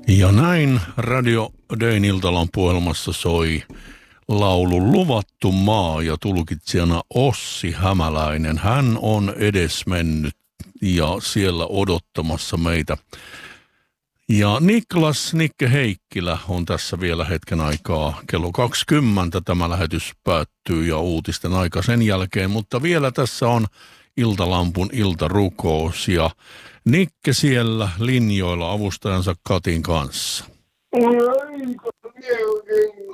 Ja näin Radio Dayn iltalampuohjelmassa soi laulu Luvattu maa ja tulkitsijana Ossi Hämäläinen. Hän on edesmennyt ja siellä odottamassa meitä. Ja Nikke Heikkilä on tässä vielä hetken aikaa. Kello 20 tämä lähetys päättyy ja uutisten aika sen jälkeen, mutta vielä tässä on Iltalampun iltarukous ja Nikke siellä linjoilla avustajansa Katin kanssa. Mulla on